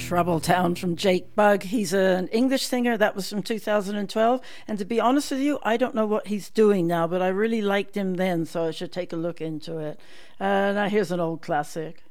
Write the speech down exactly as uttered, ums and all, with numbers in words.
Trouble Town from Jake Bugg. He's an English singer. That was from two thousand twelve. And to be honest with you, I don't know what he's doing now, but I really liked him then, so I should take a look into it. Uh, now here's an old classic.